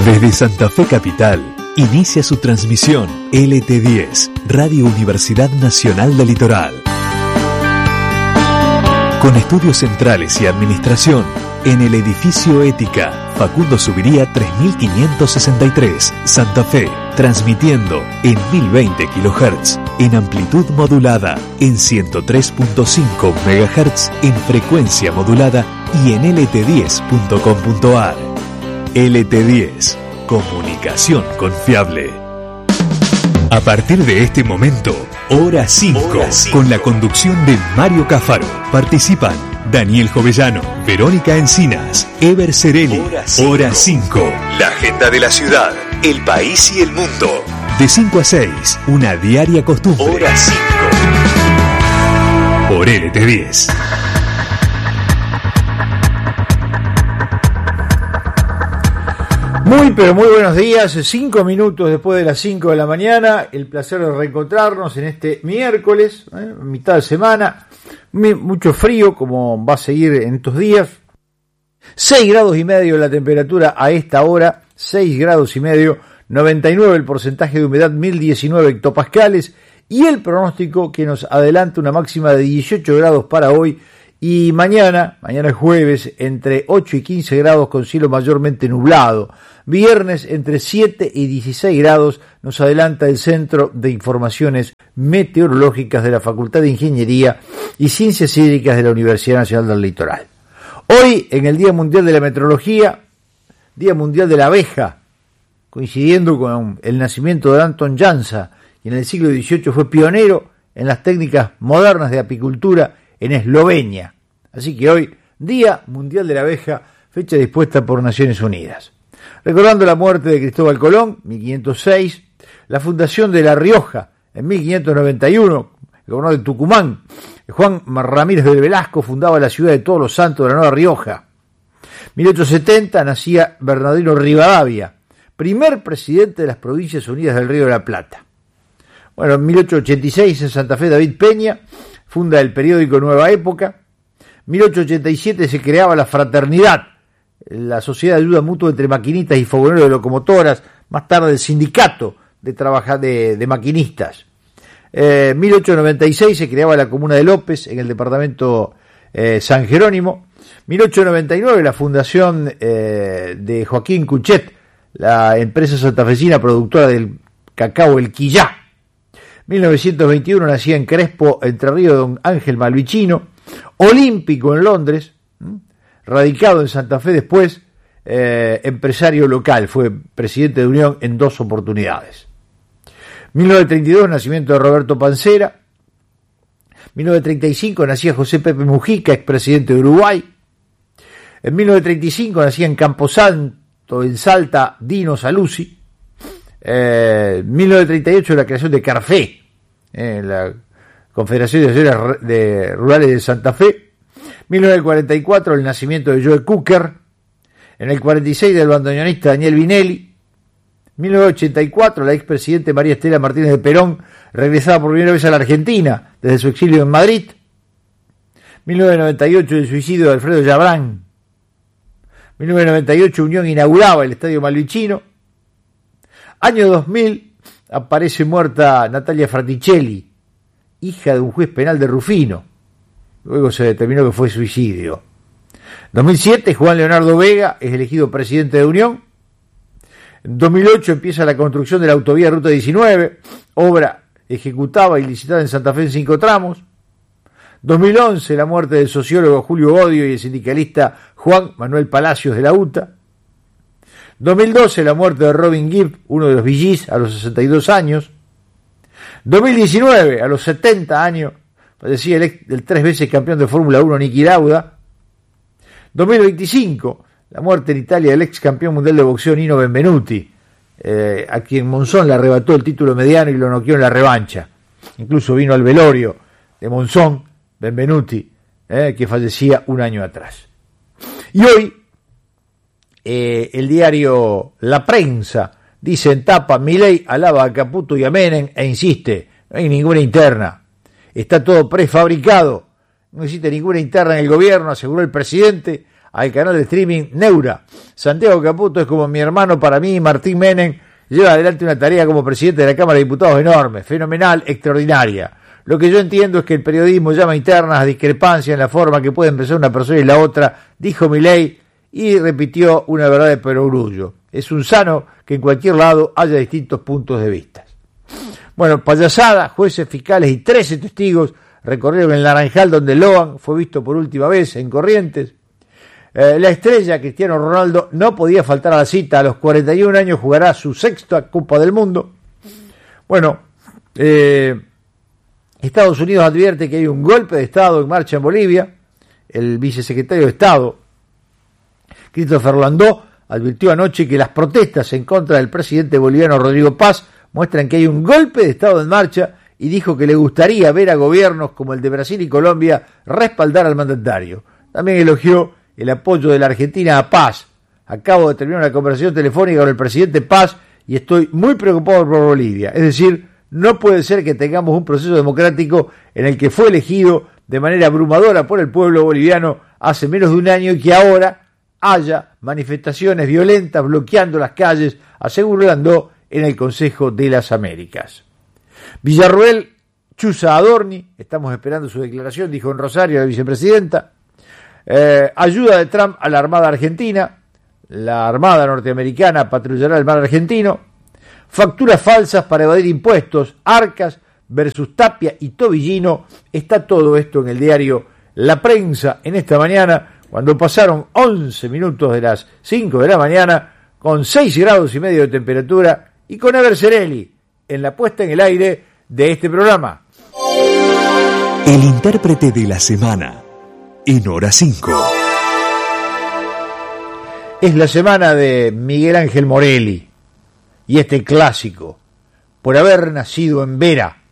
Desde Santa Fe Capital, inicia su transmisión LT10, Radio Universidad Nacional del Litoral. Con estudios centrales y administración, en el edificio Ética, Facundo Subiría 3563, Santa Fe, transmitiendo en 1020 kHz, en amplitud modulada, en 103.5 MHz, en frecuencia modulada y en lt10.com.ar. LT10, comunicación confiable. A partir de este momento, Hora 5, con la conducción de Mario Cáfaro. Participan Daniel Jovellano, Verónica Encinas, Ever Cerelli. Hora 5, la agenda de la ciudad, el país y el mundo. De 5 a 6, una diaria costumbre. Hora 5. Por LT10. Muy pero muy buenos días, 5 minutos después de las 5 de la mañana, el placer de reencontrarnos en este miércoles, mitad de semana, mucho frío como va a seguir en estos días, 6 grados y medio la temperatura a esta hora, 6 grados y medio, 99 el porcentaje de humedad, 1019 hectopascales y el pronóstico que nos adelanta una máxima de 18 grados para hoy y mañana es jueves, entre 8 y 15 grados con cielo mayormente nublado. Viernes entre 7 y 16 grados nos adelanta el Centro de Informaciones Meteorológicas de la Facultad de Ingeniería y Ciencias Hídricas de la Universidad Nacional del Litoral. Hoy, en el Día Mundial de la Meteorología, Día Mundial de la Abeja, coincidiendo con el nacimiento de Anton Jansa, que en el siglo XVIII fue pionero en las técnicas modernas de apicultura en Eslovenia. Así que hoy, Día Mundial de la Abeja, fecha dispuesta por Naciones Unidas. Recordando la muerte de Cristóbal Colón, 1506, la fundación de La Rioja, en 1591, el gobernador de Tucumán, Juan Ramírez del Velasco, fundaba la ciudad de Todos los Santos de la Nueva Rioja. 1870 nacía Bernardino Rivadavia, primer presidente de las Provincias Unidas del Río de la Plata. Bueno, en 1886 en Santa Fe David Peña funda el periódico Nueva Época. 1887 se creaba la Fraternidad, la sociedad de ayuda mutua entre maquinistas y fogoneros de locomotoras, más tarde el sindicato de maquinistas. 1896 se creaba la comuna de López en el departamento San Jerónimo. 1899 la fundación de Joaquín Cuchet, la empresa santafesina productora del cacao El Quillá. 1921 nacía en Crespo, Entre Ríos, don Ángel Malvicino, olímpico en Londres, radicado en Santa Fe después, empresario local, fue presidente de Unión en 2 oportunidades. 1932 nacimiento de Roberto Pancera. 1935 nacía José Pepe Mujica, expresidente de Uruguay. En 1935 nacía en Camposanto, en Salta, Dino Saluzzi. 1938 la creación de Carfé, la Confederación de Asociaciones Rurales de Santa Fe. 1944 el nacimiento de Joe Cooker. En el 46 del bandoneonista Daniel Vinelli. 1984 la expresidente María Estela Martínez de Perón regresaba por primera vez a la Argentina desde su exilio en Madrid. 1998 el suicidio de Alfredo Yabrán. 1998 Unión inauguraba el Estadio Malvicino. Año 2000 aparece muerta Natalia Fraticelli, hija de un juez penal de Rufino. Luego se determinó que fue suicidio. 2007 Juan Leonardo Vega es elegido presidente de Unión. En 2008 empieza la construcción de la autovía Ruta 19, obra ejecutada y licitada en Santa Fe en 5 tramos. 2011 la muerte del sociólogo Julio Bodio y el sindicalista Juan Manuel Palacios de la UTA. 2012 la muerte de Robin Gibb, uno de los Bee Gees, a los 62 años. 2019 a los 70 años fallecía el 3 veces campeón de Fórmula 1 Niki Lauda. 2025 la muerte en Italia del ex campeón mundial de boxeo Nino Benvenuti, a quien Monzón le arrebató el título mediano y lo noqueó en la revancha. Incluso vino al velorio de Monzón, Benvenuti, que fallecía un año atrás. Y hoy el diario La Prensa dice en tapa: Milei alaba a Caputo y a Menem e insiste, no hay ninguna interna, está todo prefabricado, no existe ninguna interna en el gobierno, aseguró el presidente, al canal de streaming Neura. Santiago Caputo es como mi hermano para mí, Martín Menem lleva adelante una tarea como presidente de la Cámara de Diputados enorme, fenomenal, extraordinaria. Lo que yo entiendo es que el periodismo llama a internas a discrepancias en la forma que puede empezar una persona y la otra, dijo Milei, y repitió una verdad de perogrullo. Es un sano que en cualquier lado haya distintos puntos de vista. Bueno, payasada, jueces, fiscales y 13 testigos recorrieron el Naranjal donde Loan fue visto por última vez en Corrientes. La estrella Cristiano Ronaldo no podía faltar a la cita. A los 41 años jugará su sexta Copa del Mundo. Bueno, Estados Unidos advierte que hay un golpe de Estado en marcha en Bolivia. El vicesecretario de Estado, Christopher Landó, advirtió anoche que las protestas en contra del presidente boliviano Rodrigo Paz muestran que hay un golpe de Estado en marcha y dijo que le gustaría ver a gobiernos como el de Brasil y Colombia respaldar al mandatario. También elogió el apoyo de la Argentina a Paz. Acabo de terminar una conversación telefónica con el presidente Paz y estoy muy preocupado por Bolivia. Es decir, no puede ser que tengamos un proceso democrático en el que fue elegido de manera abrumadora por el pueblo boliviano hace menos de un año y que ahora haya manifestaciones violentas bloqueando las calles, aseguró Landó en el Consejo de las Américas. Villarroel chuza a Adorni, estamos esperando su declaración, dijo en Rosario la vicepresidenta. Ayuda de Trump a la Armada Argentina, la Armada norteamericana patrullará el mar argentino. Facturas falsas para evadir impuestos, Arcas versus Tapia y Tobillino. Está todo esto en el diario La Prensa en esta mañana, cuando pasaron 11 minutos de las 5 de la mañana, con 6 grados y medio de temperatura, y con Ever Cerelli en la puesta en el aire de este programa. El intérprete de la semana, en Hora 5. Es la semana de Miguel Ángel Morelli, y este clásico, por haber nacido en Vera.